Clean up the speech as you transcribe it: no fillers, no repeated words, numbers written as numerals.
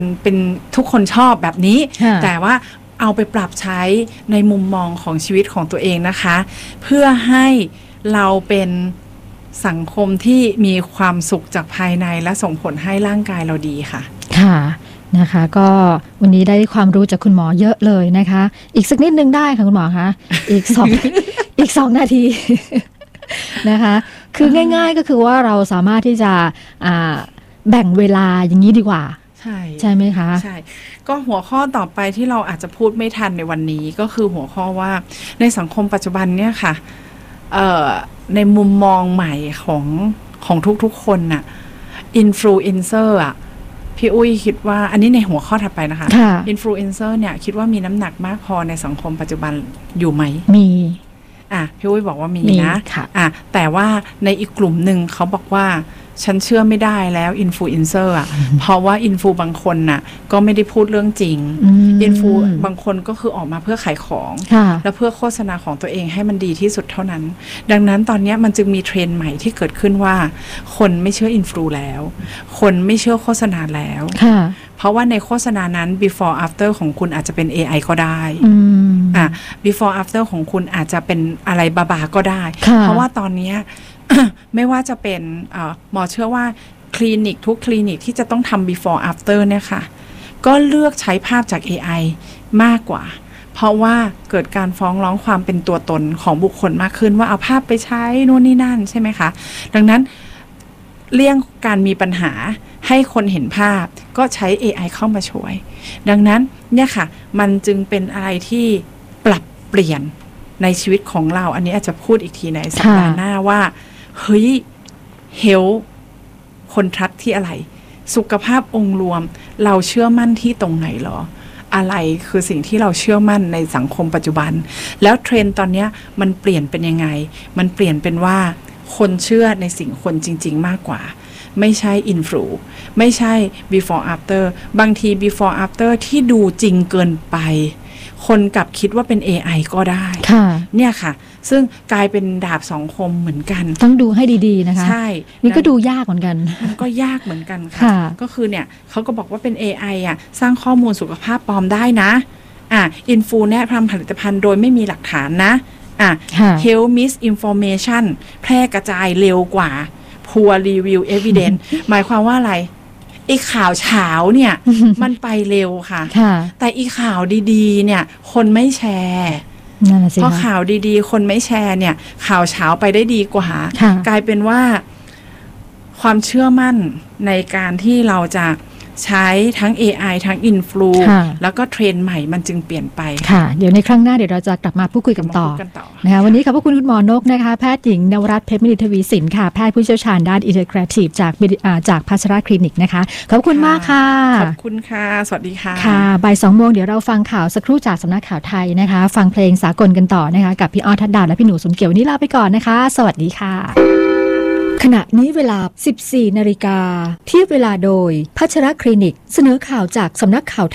เป็นทุกคนชอบแบบนี้แต่ว่าเอาไปปรับใช้ในมุมมองของชีวิตของตัวเองนะคะเพื่อให้เราเป็นสังคมที่มีความสุขจากภายในและส่งผลให้ร่างกายเราดีค่ะค่ะนะคะก็วันนี้ได้ความรู้จากคุณหมอเยอะเลยนะคะอีกสักนิดนึงได้ค่ะคุณหมอคะอีก2 นาทีนะคะคือง่ายๆก็คือว่าเราสามารถที่จะแบ่งเวลาอย่างนี้ดีกว่าใช่ไหมคะใช่ก็หัวข้อต่อไปที่เราอาจจะพูดไม่ทันในวันนี้ก็คือหัวข้อว่าในสังคมปัจจุบันเนี่ยค่ะในมุมมองใหม่ของทุกๆคนน่ะอินฟลูเอนเซอร์อ่ะพี่อุ้ยคิดว่าอันนี้ในหัวข้อถัดไปนะคะอินฟลูเอนเซอร์เนี่ยคิดว่ามีน้ำหนักมากพอในสังคมปัจจุบันอยู่ไหมมีพี่อุ้ยบอกว่ามีนะแต่ว่าในอีกกลุ่มหนึ่งเขาบอกว่าฉันเชื่อไม่ได้แล้วอินฟลูเอนเซอร์อ่ะเพราะว่าอินฟลูบางคนน่ะก็ไม่ได้พูดเรื่องจริงอินฟลูบางคนก็คือออกมาเพื่อขายของและเพื่อโฆษณาของตัวเองให้มันดีที่สุดเท่านั้นดังนั้นตอนนี้มันจึงมีเทรนด์ใหม่ที่เกิดขึ้นว่าคนไม่เชื่ออินฟลูแล้วคนไม่เชื่อโฆษณาแล้วเพราะว่าในโฆษณานั้น before after ของคุณอาจจะเป็น AI ก็ได้before after ของคุณอาจจะเป็นอะไรบาๆก็ได้เพราะว่าตอนนี้ไม่ว่าจะเป็นหมอเชื่อว่าคลินิกทุกคลินิกที่จะต้องทำ before after เนี่ยค่ะก็เลือกใช้ภาพจาก AI มากกว่าเพราะว่าเกิดการฟ้องร้องความเป็นตัวตนของบุคคลมากขึ้นว่าเอาภาพไปใช้นู่นนี่นั่นใช่ไหมคะดังนั้นเลี่ยงการมีปัญหาให้คนเห็นภาพก็ใช้ AI เข้ามาช่วยดังนั้นเนี่ยค่ะมันจึงเป็นอะไรที่ปรับเปลี่ยนในชีวิตของเราอันนี้อาจจะพูดอีกทีในสัปดาห์หน้าว่าเฮ้ยเฮลคนทรัสที่อะไรสุขภาพองค์รวมเราเชื่อมั่นที่ตรงไหนหรออะไรคือสิ่งที่เราเชื่อมั่นในสังคมปัจจุบันแล้วเทรนด์ตอนนี้มันเปลี่ยนเป็นยังไงมันเปลี่ยนเป็นว่าคนเชื่อในสิ่งคนจริงๆมากกว่าไม่ใช่อินฟลูไม่ใช่ before after บางที before after ที่ดูจริงเกินไปคนกลับคิดว่าเป็น AI ก็ได้เนี่ยค่ะซึ่งกลายเป็นดาบสองคมเหมือนกันต้องดูให้ดีๆนะคะใช่นี่ก็ดูยากเหมือนกันมันก็ยากเหมือนกันค่ะก็คือเนี่ยเขาก็บอกว่าเป็น AI สร้างข้อมูลสุขภาพปลอมได้นะอินฟูแนะนำผลิตภัณฑ์โดยไม่มีหลักฐานนะhealth misinformation แพร่กระจายเร็วกว่า poor review evidence หมายความว่าอะไรไอ้ข่าวเช้าเนี่ยมันไปเร็วค่ะแต่อีข่าวดีๆเนี่ยคนไม่แชร์เพราะข่าวดีๆคนไม่แชร์เนี่ยข่าวเช้าไปได้ดีกว่ากลายเป็นว่าความเชื่อมั่นในการที่เราจะใช้ทั้ง AI ทั้ง Influ แล้วก็เทรนด์ใหม่มันจึงเปลี่ยนไปค่ะเดี๋ยวในครั้งหน้าเดี๋ยวเราจะกลับมาพูดคุยกันต่อนะคะวันนี้ขอบคุณหมอนกนะคะแพทย์หญิงนวรัตน์เพชรมณีทวีสินค่ะแพทย์ผู้เชี่ยวชาญด้าน Integrative จากภัชราคลินิกนะคะขอบคุณมากค่ะขอบคุณค่ะสวัสดีค่ะค่ะบ่าย 2 โมงเดี๋ยวเราฟังข่าวสักครู่จากสำนักข่าวไทยนะคะฟังเพลงสากลกันต่อนะคะกับพี่อ้อทัดดาวและพี่หนูสมเกียววันนี้ลาไปก่อนนะคะสวัสดีค่ะขณะนี้เวลา 14 นาฬิกาที่เวลาโดยภัชรคลินิกเสนอข่าวจากสำนักข่าว